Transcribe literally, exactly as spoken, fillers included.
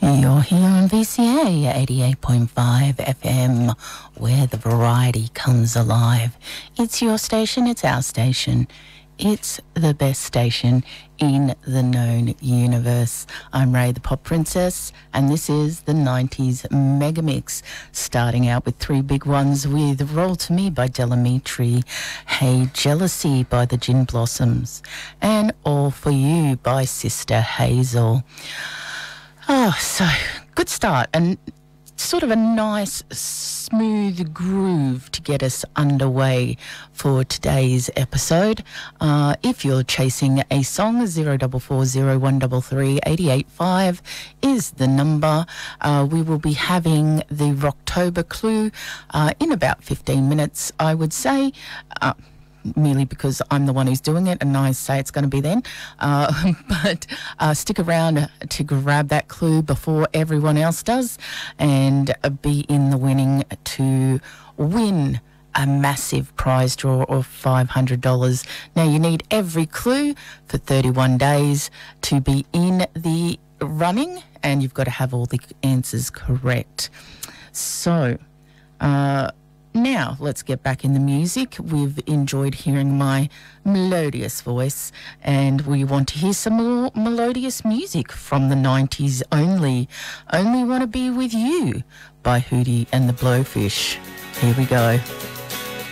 You're here on V C A eighty-eight point five F M, where the variety comes alive. It's your station, it's our station. It's the best station in the known universe. I'm Ray the Pop Princess, and this is the nineties Mega Mix, starting out with three big ones with Roll to Me by Delamitri, Hey Jealousy by the Gin Blossoms, and All for You by Sister Hazel. Oh, so good start, and sort of a nice smooth groove to get us underway for today's episode. Uh, if you're chasing a song, zero four four zero one three three eight eight five is the number. Uh, we will be having the Rocktober clue uh, in about fifteen minutes, I would say. Uh, merely because I'm the one who's doing it and I say it's going to be then. Uh, but uh, stick around to grab that clue before everyone else does and be in the winning to win a massive prize draw of five hundred dollars. Now, you need every clue for thirty-one days to be in the running, and you've got to have all the answers correct. So, uh, now, let's get back in the music. We've enjoyed hearing my melodious voice, and we want to hear some more melodious music from the nineties only. Only Want to Be With You by Hootie and the Blowfish. Here we go.